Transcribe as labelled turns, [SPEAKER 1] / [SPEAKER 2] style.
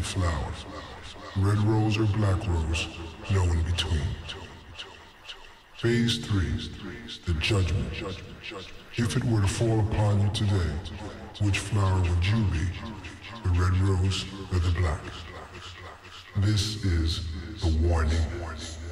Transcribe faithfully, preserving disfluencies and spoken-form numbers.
[SPEAKER 1] flower. Red rose or black rose, no in between. Phase three, the judgment. If it were to fall upon you today, which flower would you be? The red rose or the black? This is the warning.